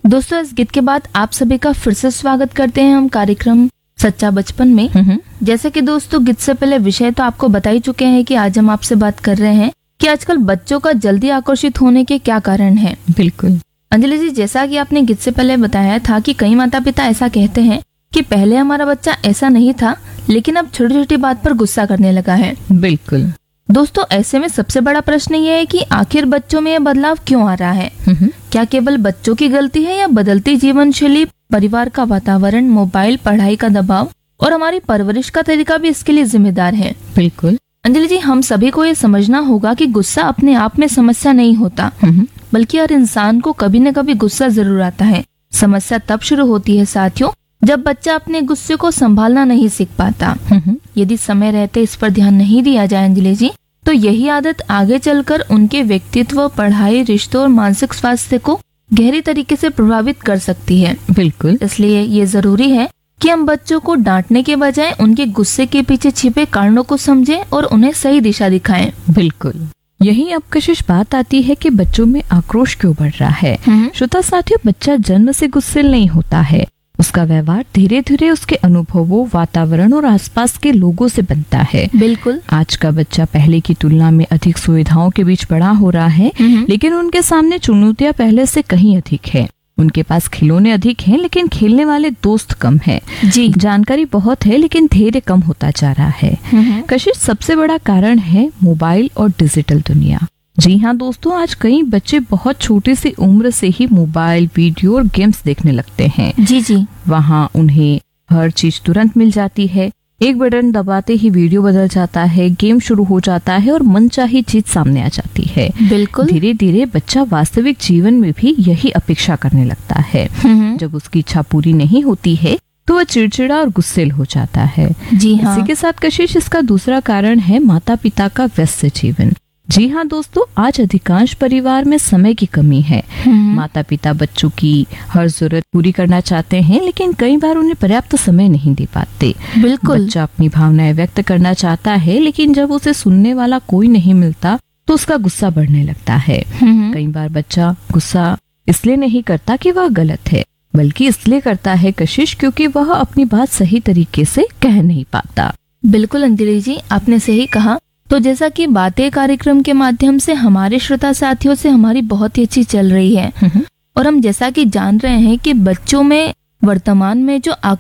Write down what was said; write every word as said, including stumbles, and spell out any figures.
दोस्तों, इस गीत के बाद आप सभी का फिर से स्वागत करते हैं हम कार्यक्रम सच्चा बचपन में। जैसे कि दोस्तों, गीत से पहले विषय तो आपको बता ही चुके हैं कि आज हम आपसे बात कर रहे हैं कि आजकल बच्चों का जल्दी आकर्षित होने के क्या कारण हैं। बिल्कुल अंजलि जी, जैसा कि आपने गीत से पहले बताया था कि कई माता पिता ऐसा कहते हैं कि पहले हमारा बच्चा ऐसा नहीं था, लेकिन अब छोटी छोटी बात पर गुस्सा करने लगा है। बिल्कुल दोस्तों, ऐसे में सबसे बड़ा प्रश्न ये है कि आखिर बच्चों में यह बदलाव क्यों आ रहा है? क्या केवल बच्चों की गलती है या बदलती जीवन शैली, परिवार का वातावरण, मोबाइल, पढ़ाई का दबाव और हमारी परवरिश का तरीका भी इसके लिए जिम्मेदार है? बिल्कुल अंजलि जी, हम सभी को ये समझना होगा कि गुस्सा अपने आप में समस्या नहीं होता, बल्कि हर इंसान को कभी न कभी गुस्सा जरूर आता है। समस्या तब शुरू होती है साथियों, जब बच्चा अपने गुस्से को संभालना नहीं सीख पाता। यदि समय रहते इस पर ध्यान नहीं दिया जाए अंजलि जी, तो यही आदत आगे चलकर उनके व्यक्तित्व, पढ़ाई, रिश्तों और मानसिक स्वास्थ्य को गहरी तरीके से प्रभावित कर सकती है। बिल्कुल इसलिए ये जरूरी है कि हम बच्चों को डांटने के बजाय उनके गुस्से के पीछे छिपे कारणों को समझें और उन्हें सही दिशा दिखाएं। बिल्कुल यही अब कशिश बात आती है कि बच्चों में आक्रोश क्यों बढ़ रहा है। श्रोता साथियों, बच्चा जन्म से गुस्सैल नहीं होता है, उसका व्यवहार धीरे धीरे उसके अनुभवों, वातावरण और आसपास के लोगों से बनता है। बिल्कुल आज का बच्चा पहले की तुलना में अधिक सुविधाओं के बीच बड़ा हो रहा है, लेकिन उनके सामने चुनौतियां पहले से कहीं अधिक है। उनके पास खिलौने अधिक हैं, लेकिन खेलने वाले दोस्त कम हैं। जी जानकारी बहुत है, लेकिन धैर्य कम होता जा रहा है। कशिश, सबसे बड़ा कारण है मोबाइल और डिजिटल दुनिया। जी हाँ दोस्तों, आज कई बच्चे बहुत छोटी सी उम्र से ही मोबाइल, वीडियो और गेम्स देखने लगते हैं। जी जी वहाँ उन्हें हर चीज तुरंत मिल जाती है। एक बटन दबाते ही वीडियो बदल जाता है, गेम शुरू हो जाता है और मनचाही चीज सामने आ जाती है। बिल्कुल धीरे धीरे बच्चा वास्तविक जीवन में भी यही अपेक्षा करने लगता है। जब उसकी इच्छा पूरी नहीं होती है तो वह चिड़चिड़ा और गुस्सैल हो जाता है। जी हाँ। इसी के साथ कशिश, इसका दूसरा कारण है माता पिता का व्यस्त जीवन। जी हाँ दोस्तों, आज अधिकांश परिवार में समय की कमी है। माता पिता बच्चों की हर जरूरत पूरी करना चाहते हैं, लेकिन कई बार उन्हें पर्याप्त समय नहीं दे पाते। बिल्कुल बच्चा अपनी भावनाएं व्यक्त करना चाहता है, लेकिन जब उसे सुनने वाला कोई नहीं मिलता तो उसका गुस्सा बढ़ने लगता है। कई बार बच्चा गुस्सा इसलिए नहीं करता कि वह गलत है, बल्कि इसलिए करता है कशिश क्योंकि वह अपनी बात सही तरीके से कह नहीं पाता। बिल्कुल अंजलि जी, आपने सही कहा। तो जैसा कि बातें कार्यक्रम के माध्यम से हमारे श्रोता साथियों से हमारी बहुत ही अच्छी चल रही है, और हम जैसा कि जान रहे हैं कि बच्चों में वर्तमान में जो